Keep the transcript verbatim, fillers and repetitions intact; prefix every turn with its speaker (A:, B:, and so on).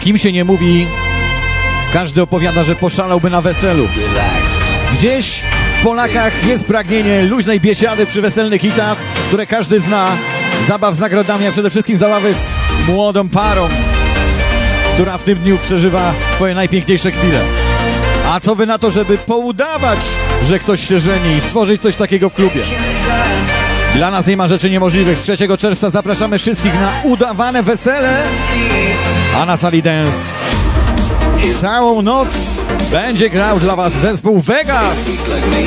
A: kim się nie mówi, każdy opowiada, że poszalałby na weselu. Gdzieś w Polakach jest pragnienie luźnej biesiady przy weselnych hitach, które każdy zna. Zabaw z nagrodami, a przede wszystkim zabawy z młodą parą, która w tym dniu przeżywa swoje najpiękniejsze chwile. A co wy na to, żeby poudawać, że ktoś się żeni i stworzyć coś takiego w klubie? Dla nas nie ma rzeczy niemożliwych. trzeciego czerwca zapraszamy wszystkich na udawane wesele, a na sali dance całą noc będzie grał dla was zespół Vegas.